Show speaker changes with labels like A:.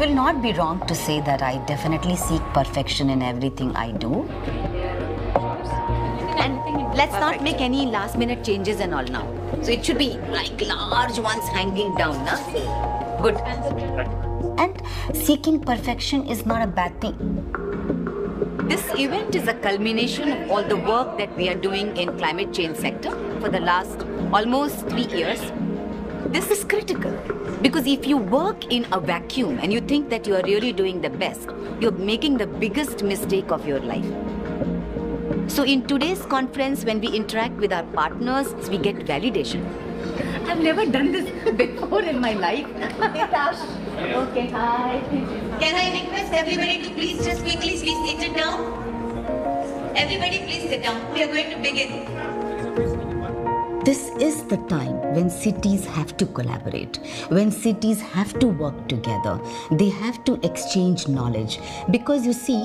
A: will not be wrong to say that I definitely seek perfection in everything I do. And let's not make any last minute changes and all now. So it should be like large ones hanging down, na? Good. And seeking perfection is not a bad thing. This event is a culmination of all the work that we are doing in climate change sector for the last almost 3 years. This is critical because if you work in a vacuum and you think that you are really doing the best, you're making the biggest mistake of your life. So in today's conference, when we interact with our partners, we get validation. I've never done this before in my life. Okay, hi.
B: Can I request everybody to please just quickly be seated down? Everybody please sit down. We are going to begin.
A: This is the time when cities have to collaborate, when cities have to work together. They have to exchange knowledge because you see,